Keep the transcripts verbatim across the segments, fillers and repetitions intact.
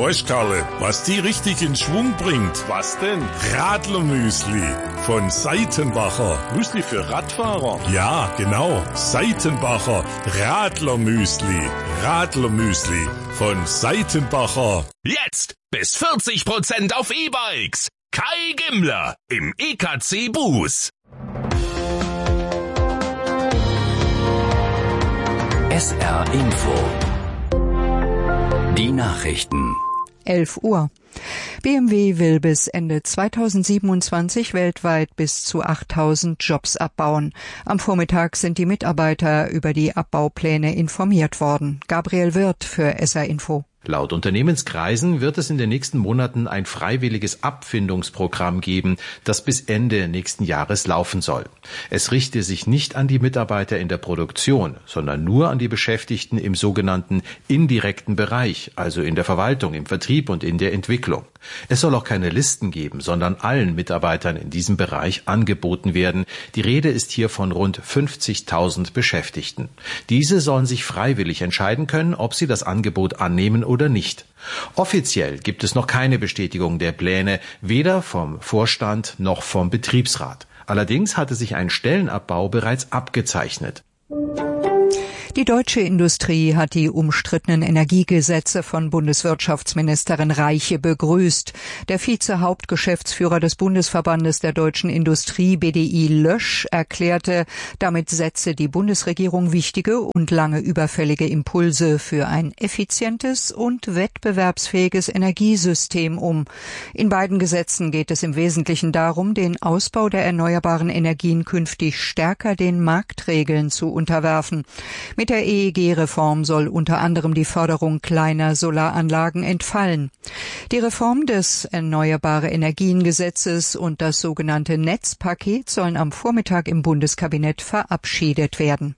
Weißt, Karle, was die richtig in Schwung bringt? Was denn? Radlermüsli von Seitenbacher. Müsli für Radfahrer? Ja, genau. Seitenbacher Radlermüsli. Radlermüsli von Seitenbacher. Jetzt bis vierzig Prozent auf E-Bikes. Kai Gimmler im E K C Bus. S R Info. Die Nachrichten. elf Uhr. B M W will bis Ende zweitausendsiebenundzwanzig weltweit bis zu achttausend Jobs abbauen. Am Vormittag sind die Mitarbeiter über die Abbaupläne informiert worden. Gabriel Wirth für S R Info. Laut Unternehmenskreisen wird es in den nächsten Monaten ein freiwilliges Abfindungsprogramm geben, das bis Ende nächsten Jahres laufen soll. Es richte sich nicht an die Mitarbeiter in der Produktion, sondern nur an die Beschäftigten im sogenannten indirekten Bereich, also in der Verwaltung, im Vertrieb und in der Entwicklung. Es soll auch keine Listen geben, sondern allen Mitarbeitern in diesem Bereich angeboten werden. Die Rede ist hier von rund fünfzigtausend Beschäftigten. Diese sollen sich freiwillig entscheiden können, ob sie das Angebot annehmen oder nicht. Offiziell gibt es noch keine Bestätigung der Pläne, weder vom Vorstand noch vom Betriebsrat. Allerdings hatte sich ein Stellenabbau bereits abgezeichnet. Die deutsche Industrie hat die umstrittenen Energiegesetze von Bundeswirtschaftsministerin Reiche begrüßt. Der Vize-Hauptgeschäftsführer des Bundesverbandes der deutschen Industrie, B D I Lösch, erklärte, damit setze die Bundesregierung wichtige und lange überfällige Impulse für ein effizientes und wettbewerbsfähiges Energiesystem um. In beiden Gesetzen geht es im Wesentlichen darum, den Ausbau der erneuerbaren Energien künftig stärker den Marktregeln zu unterwerfen. Mit der E E G-Reform soll unter anderem die Förderung kleiner Solaranlagen entfallen. Die Reform des Erneuerbare Energien-Gesetzes und das sogenannte Netzpaket sollen am Vormittag im Bundeskabinett verabschiedet werden.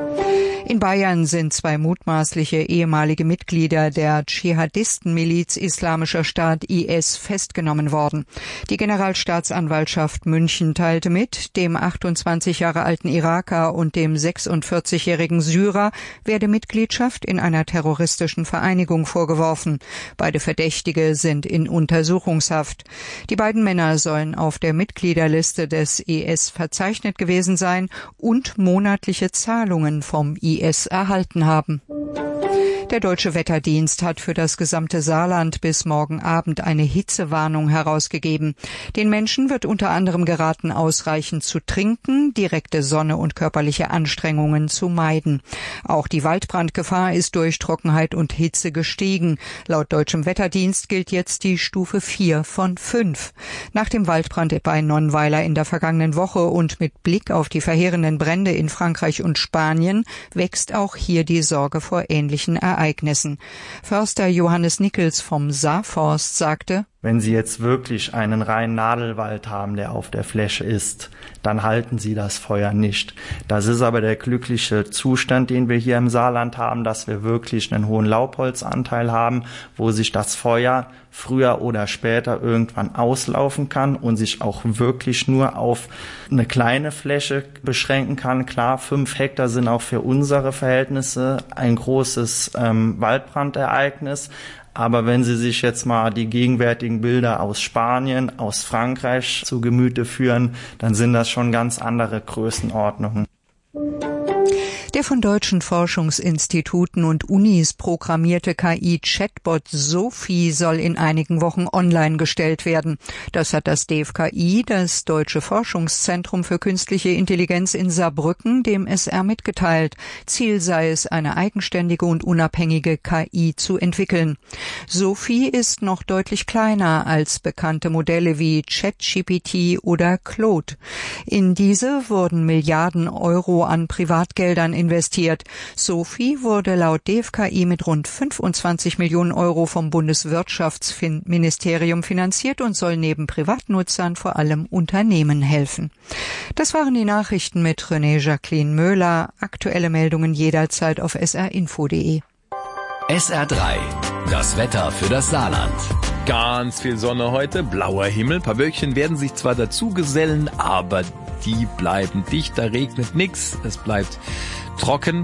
In Bayern sind zwei mutmaßliche ehemalige Mitglieder der Dschihadistenmiliz Islamischer Staat I S festgenommen worden. Die Generalstaatsanwaltschaft München teilte mit, dem achtundzwanzig Jahre alten Iraker und dem sechsundvierzigjährigen Syrer werde Mitgliedschaft in einer terroristischen Vereinigung vorgeworfen. Beide Verdächtige sind in Untersuchungshaft. Die beiden Männer sollen auf der Mitgliederliste des I S verzeichnet gewesen sein und monatliche Zahlungen vom I S erhalten haben. Der Deutsche Wetterdienst hat für das gesamte Saarland bis morgen Abend eine Hitzewarnung herausgegeben. Den Menschen wird unter anderem geraten, ausreichend zu trinken, direkte Sonne und körperliche Anstrengungen zu meiden. Auch die Waldbrandgefahr ist durch Trockenheit und Hitze gestiegen. Laut Deutschem Wetterdienst gilt jetzt die Stufe vier von fünf. Nach dem Waldbrand bei Nonnweiler in der vergangenen Woche und mit Blick auf die verheerenden Brände in Frankreich und Spanien wächst auch hier die Sorge vor ähnlichen Ereignissen. Ereignissen. Förster Johannes Nickels vom Saarforst sagte: Wenn Sie jetzt wirklich einen reinen Nadelwald haben, der auf der Fläche ist, dann halten Sie das Feuer nicht. Das ist aber der glückliche Zustand, den wir hier im Saarland haben, dass wir wirklich einen hohen Laubholzanteil haben, wo sich das Feuer früher oder später irgendwann auslaufen kann und sich auch wirklich nur auf eine kleine Fläche beschränken kann. Klar, fünf Hektar sind auch für unsere Verhältnisse ein großes ähm, Waldbrandereignis. Aber wenn Sie sich jetzt mal die gegenwärtigen Bilder aus Spanien, aus Frankreich zu Gemüte führen, dann sind das schon ganz andere Größenordnungen. Der von deutschen Forschungsinstituten und Unis programmierte K I-Chatbot Sophie soll in einigen Wochen online gestellt werden. Das hat das D F K I, das Deutsche Forschungszentrum für künstliche Intelligenz in Saarbrücken, dem S R mitgeteilt. Ziel sei es, eine eigenständige und unabhängige K I zu entwickeln. Sophie ist noch deutlich kleiner als bekannte Modelle wie ChatGPT oder Claude. In diese wurden Milliarden Euro an Privatgeldern investiert. Sophie wurde laut D F K I mit rund fünfundzwanzig Millionen Euro vom Bundeswirtschaftsministerium finanziert und soll neben Privatnutzern vor allem Unternehmen helfen. Das waren die Nachrichten mit René Jacqueline Möhler. Aktuelle Meldungen jederzeit auf s r info punkt d e. S R drei, das Wetter für das Saarland. Ganz viel Sonne heute, blauer Himmel, paar Wölkchen werden sich zwar dazu gesellen, aber die bleiben dicht, da regnet nix, es bleibt trocken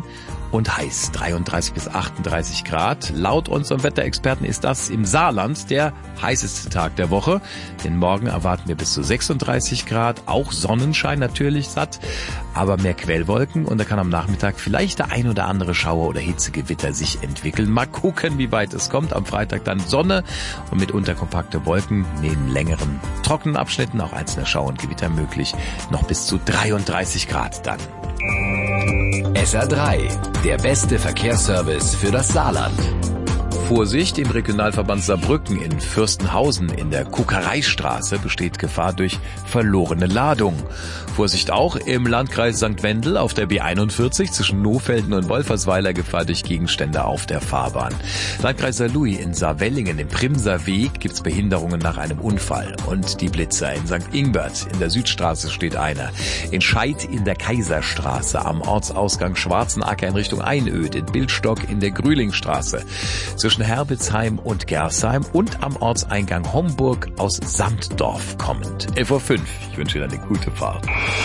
und heiß. dreiunddreißig bis achtunddreißig Grad. Laut unserem Wetterexperten ist das im Saarland der heißeste Tag der Woche. Den Morgen erwarten wir bis zu sechsunddreißig Grad. Auch Sonnenschein natürlich satt, aber mehr Quellwolken. Und da kann am Nachmittag vielleicht der ein oder andere Schauer oder Hitzegewitter sich entwickeln. Mal gucken, wie weit es kommt. Am Freitag dann Sonne und mitunter kompakte Wolken. Neben längeren trockenen Abschnitten auch einzelne Schauer und Gewitter möglich. Noch bis zu dreiunddreißig Grad dann. S R drei, der beste Verkehrsservice für das Saarland. Vorsicht, im Regionalverband Saarbrücken in Fürstenhausen in der Kuckereistraße besteht Gefahr durch verlorene Ladung. Vorsicht auch im Landkreis Sankt Wendel auf der B einundvierzig zwischen Nohfelden und Wolfersweiler, Gefahr durch Gegenstände auf der Fahrbahn. Landkreis Saarlouis in Saarwellingen im Primser Weg gibt's Behinderungen nach einem Unfall. Und die Blitzer in Sankt Ingbert in der Südstraße steht einer. In Scheid in der Kaiserstraße am Ortsausgang Schwarzenacker in Richtung Einöd, in Bildstock in der Grühlingstraße. Zwischen Herbitzheim und Gersheim und am Ortseingang Homburg aus Samtdorf kommend. elf Uhr fünf. Ich wünsche Ihnen eine gute Fahrt.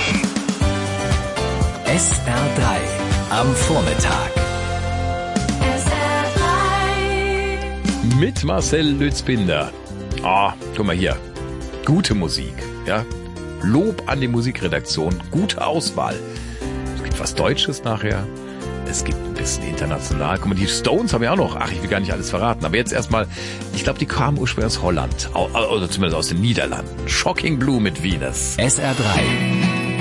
S R drei am Vormittag. S R drei Mit Marcel Lützbinder. Ah, guck mal hier. Gute Musik, ja. Lob an die Musikredaktion. Gute Auswahl. Es gibt was Deutsches nachher. Es gibt ein bisschen international. Guck mal, die Stones haben ja auch noch. Ach, ich will gar nicht alles verraten. Aber jetzt erstmal, ich glaube, die kamen ursprünglich aus Holland. Oder zumindest aus den Niederlanden. Shocking Blue mit Venus. S R drei.